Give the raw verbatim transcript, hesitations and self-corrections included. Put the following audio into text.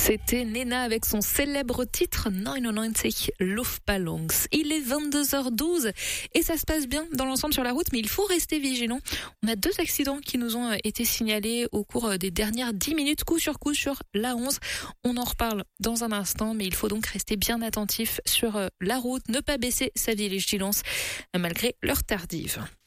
C'était Nena avec son célèbre titre neunundneunzig Luftballons. Il est vingt-deux heures douze et ça se passe bien dans l'ensemble sur la route, mais il faut rester vigilant. On a deux accidents qui nous ont été signalés au cours des dernières dix minutes, coup sur coup sur l'A onze. On en reparle dans un instant, mais il faut donc rester bien attentif sur la route, ne pas baisser sa vigilance malgré l'heure tardive.